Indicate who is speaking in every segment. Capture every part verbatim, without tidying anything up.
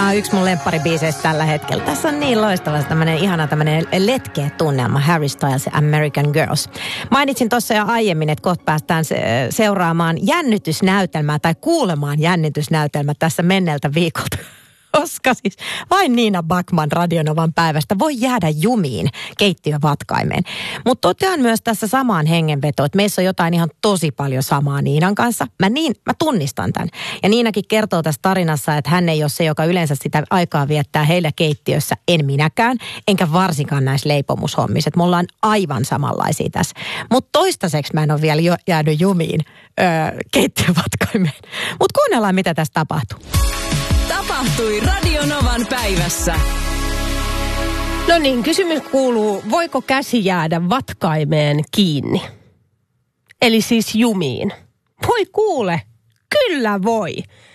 Speaker 1: on yksi mun lempparibiiseistä tällä hetkellä. Tässä on niin loistava tämmönen ihana tämmönen letkeä tunnelma, Harry Styles ja American Girls. Mainitsin tuossa jo aiemmin, että kohta päästään seuraamaan jännitysnäytelmää tai kuulemaan jännitysnäytelmää tässä menneeltä viikolta. Koska siis vain Niina Backman Radionovan päivästä voi jäädä jumiin keittiövatkaimeen. Mutta totean myös tässä samaan hengenvetoon, että meissä on jotain ihan tosi paljon samaa Niinan kanssa. Mä, niin, mä tunnistan tämän. Ja Niinakin kertoo tässä tarinassa, että hän ei ole se, joka yleensä sitä aikaa viettää heillä keittiössä. En minäkään, enkä varsinkaan näissä leipomushommissa. Että me ollaan aivan samanlaisia tässä. Mutta toistaiseksi mä en ole vielä jo, jäänyt jumiin öö, keittiövatkaimeen. Mutta kuunnellaan, mitä tässä tapahtuu.
Speaker 2: Tapahtui Radionovan päivässä.
Speaker 3: No niin, kysymys kuuluu, voiko käsi jäädä vatkaimeen kiinni? Eli siis jumiin. Voi kuule, kyllä voi.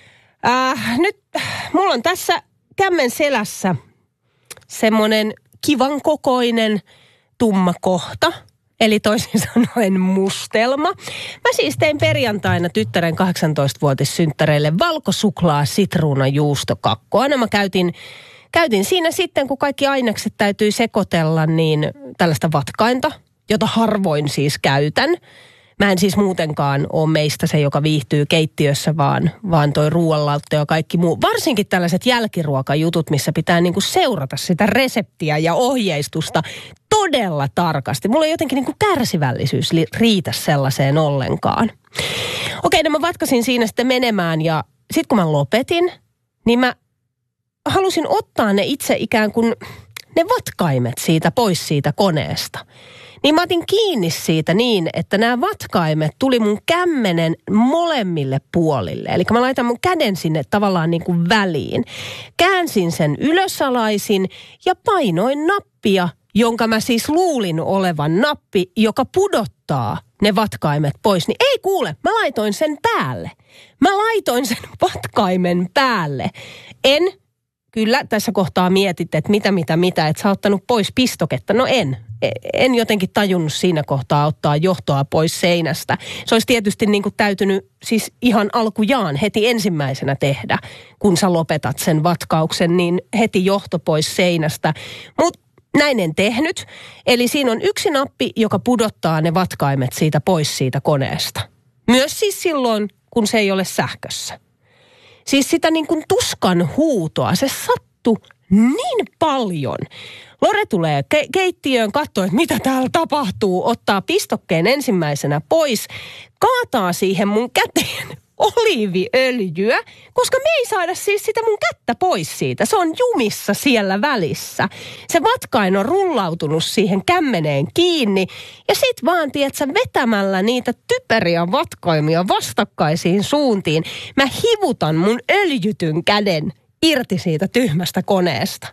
Speaker 3: Äh, nyt mulla on tässä kämmen selässä semmoinen kivan kokoinen tumma kohta. Eli toisin sanoen mustelma. Mä siis tein perjantaina tyttären kahdeksantoistavuotissynttäreille valkosuklaa sitruuna juustokakkoa. No mä käytin, käytin siinä sitten, kun kaikki ainekset täytyy sekoitella, niin tällaista vatkainta, jota harvoin siis käytän. Mä en siis muutenkaan ole meistä se, joka viihtyy keittiössä, vaan, vaan toi ruoanlautta ja kaikki muu. Varsinkin tällaiset jälkiruokajutut, missä pitää niinku seurata sitä reseptiä ja ohjeistusta todella tarkasti. Mulla ei jotenkin niinku kärsivällisyys riitä sellaiseen ollenkaan. Okei, no mä vatkasin siinä sitten menemään ja sit kun mä lopetin, niin mä halusin ottaa ne itse ikään kuin ne vatkaimet siitä pois siitä koneesta. Niin mä otin kiinni siitä niin, että nämä vatkaimet tuli mun kämmenen molemmille puolille. Eli mä laitan mun käden sinne tavallaan niin kuin väliin. Käänsin sen ylösalaisin ja painoin nappia, jonka mä siis luulin olevan nappi, joka pudottaa ne vatkaimet pois. Niin ei kuule, mä laitoin sen päälle. Mä laitoin sen vatkaimen päälle. En... Kyllä, tässä kohtaa mietit, että mitä, mitä, mitä, että sä oot ottanut pois pistoketta. No en. En jotenkin tajunnut siinä kohtaa ottaa johtoa pois seinästä. Se olisi tietysti niin kuin täytynyt siis ihan alkujaan heti ensimmäisenä tehdä, kun sä lopetat sen vatkauksen, niin heti johto pois seinästä. Mutta näin en tehnyt. Eli siinä on yksi nappi, joka pudottaa ne vatkaimet siitä pois siitä koneesta. Myös siis silloin, kun se ei ole sähkössä. Siis sitä niin kuin tuskan huutoa, se sattui niin paljon. Lore tulee ke- keittiöön, katsoo, että mitä täällä tapahtuu, ottaa pistokkeen ensimmäisenä pois, kaataa siihen mun käteen oliiviöljyä, koska me ei saada siis sitä mun kättä pois siitä. Se on jumissa siellä välissä. Se vatkain on rullautunut siihen kämmeneen kiinni ja sit vaan, tiedätkö, vetämällä niitä typeriä vatkaimia vastakkaisiin suuntiin, mä hivutan mun öljytyn käden irti siitä tyhmästä koneesta.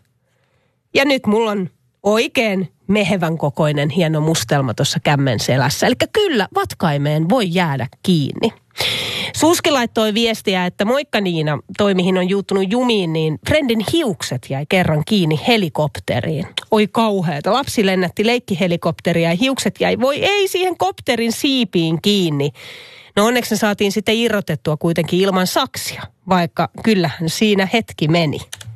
Speaker 3: Ja nyt mulla on oikein mehevän kokoinen hieno mustelma tuossa kämmen selässä. Eli kyllä, vatkaimeen voi jäädä kiinni. Suski laittoi viestiä, että moikka Niina, toi mihin on juuttunut jumiin, niin friendin hiukset jäi kerran kiinni helikopteriin. Oi kauheeta. Lapsi lennätti leikkihelikopteria ja hiukset jäi, voi ei, siihen kopterin siipiin kiinni. No onneksi ne saatiin sitten irrotettua kuitenkin ilman saksia, vaikka kyllähän siinä hetki meni.